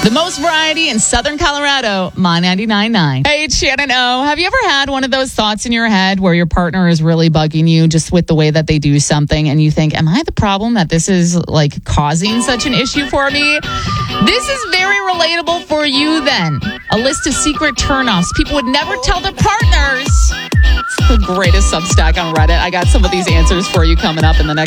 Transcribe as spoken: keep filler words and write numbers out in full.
The most variety in Southern Colorado, My ninety-nine point nine. Hey, it's Shannon O. Have you ever had one of those thoughts in your head where your partner is really bugging you just with the way that they do something and you think, am I the problem that this is like causing such an issue for me? This is very relatable for you then. A list of secret turnoffs people would never tell their partners. It's the greatest Substack on Reddit. I got some of these answers for you coming up in the next